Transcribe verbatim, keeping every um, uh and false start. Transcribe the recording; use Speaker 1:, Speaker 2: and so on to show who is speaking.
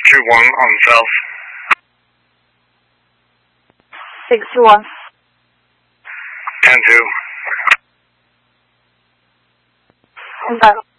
Speaker 1: two one on south.
Speaker 2: six two one.
Speaker 1: ten two.
Speaker 2: Impact.